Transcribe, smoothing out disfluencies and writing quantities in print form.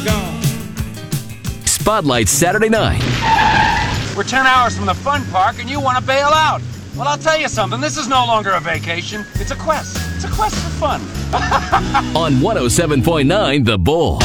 Spotlight Saturday night. We're 10 hours from the fun park and you want to bail out. Well, I'll tell you something. This is no longer a vacation. It's a quest. It's a quest for fun. On 107.9 The Bull.